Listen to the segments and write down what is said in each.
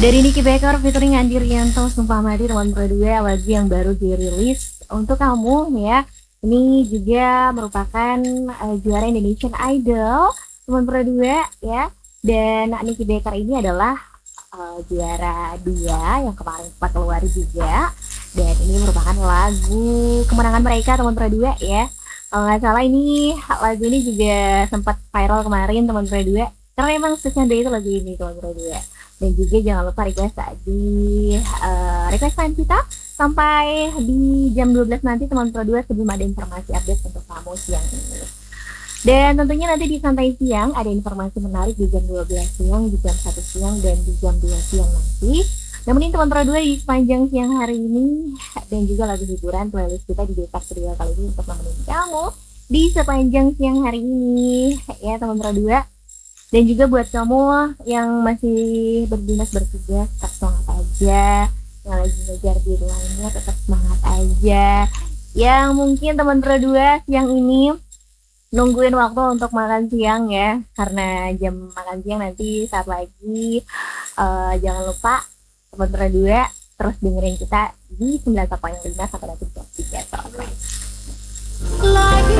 Dari Nicky Baker featuring Andi Rianto, Sumpah Mati teman Pro 2, lagu yang baru dirilis untuk kamu ya. Ini juga merupakan juara Indonesian Idol teman Pro 2 ya. Dan Nicky Baker ini adalah juara 2 yang kemarin sempat keluar juga. Dan ini merupakan lagu kemenangan mereka teman Pro 2 ya. Kalau nggak salah ini lagu ini juga sempat viral kemarin teman Pro 2. Karena emang spesial itu lagu ini teman Pro 2. Dan juga jangan lupa request di request time kita sampai di jam 12 nanti teman Pro 2 sebelum ada informasi update untuk kamu siang ini. Dan tentunya nanti di santai siang ada informasi menarik di jam 12 siang, di jam 1 siang, dan di jam 2 siang nanti. Namun ini teman Pro 2 di sepanjang siang hari ini dan juga lagu hiburan playlist kita di Detak Kedua kali ini untuk nemenin kamu di sepanjang siang hari ini ya teman Pro 2. Dan juga buat kamu yang masih berdinas bertugas, tetap semangat aja. Yang lagi ngejar di lainnya tetap semangat aja. Yang mungkin teman Pro 2 siang ini nungguin waktu untuk makan siang ya. Karena jam makan siang nanti saat lagi. Jangan lupa teman Pro 2 terus dengerin kita di 94.5 sampai nanti jam 3 sore. Lagi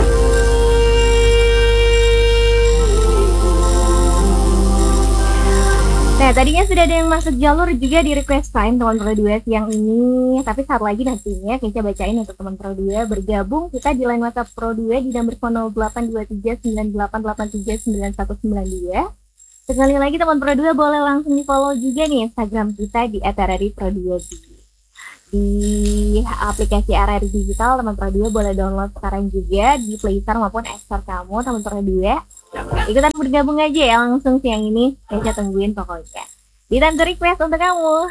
Nah, tadinya sudah ada yang masuk jalur juga di request time teman Pro 2 siang ini. Tapi saat lagi nantinya Keisha bacain untuk teman Pro 2 bergabung kita di line WhatsApp Pro 2 di nomor 082398839192. Sekali lagi teman Pro 2 boleh langsung di follow juga nih Instagram kita di @rri_pro2 di aplikasi RRI Digital. Teman Pro 2 boleh download sekarang juga di Play Store maupun App Store kamu teman Pro 2. Ikutan bergabung aja ya langsung siang ini. Keisha tungguin pokoknya. Di time to request untuk kamu.